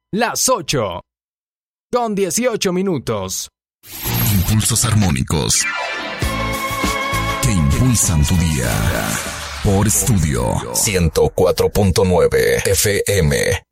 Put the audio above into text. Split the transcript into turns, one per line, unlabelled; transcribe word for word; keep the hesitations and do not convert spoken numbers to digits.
Las ocho. Con dieciocho minutos.
Impulsos armónicos que impulsan tu día. Por Estudio ciento cuatro punto nueve F M.